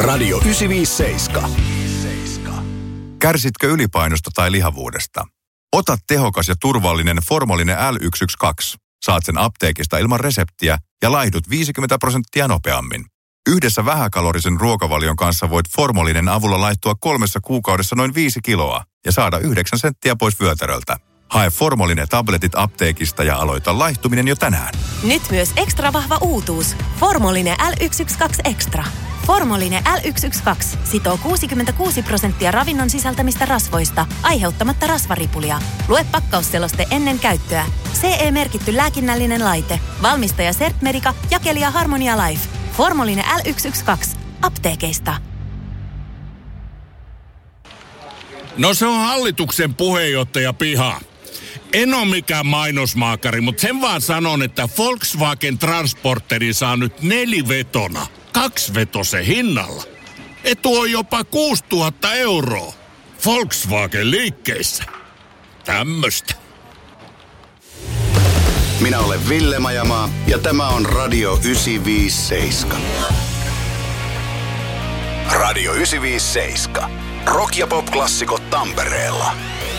Radio 957. Kärsitkö ylipainosta tai lihavuudesta? Ota tehokas ja turvallinen Formolinen L112. Saat sen apteekista ilman reseptiä ja laihdut 50% nopeammin. Yhdessä vähäkalorisen ruokavalion kanssa voit Formolinen avulla laihtua 3 kuukaudessa noin 5 kiloa ja saada 9 senttiä pois vyötäröltä. Hae Formolinen tabletit apteekista ja aloita laihtuminen jo tänään. Nyt myös ekstra vahva uutuus. Formolinen L112 Extra. Formolinen L112 sitoo 66% ravinnon sisältämistä rasvoista, aiheuttamatta rasvaripulia. Lue pakkausseloste ennen käyttöä. CE-merkitty lääkinnällinen laite. Valmistaja Sertmedica, jakelija Harmonia Life. Formolinen L112. Apteekeista. No se on hallituksen puheenjohtaja Piha. En ole mikään mainosmaakari, mutta sen vaan sanon, että Volkswagen Transporteri saa nyt 4-vetona 2-vetosen hinnalla. Etu on jopa 6 000 €. Volkswagen liikkeissä. Tämmöstä. Minä olen Ville Majamaa ja tämä on Radio 957. Radio 957. Rock- ja pop-klassikot Tampereella.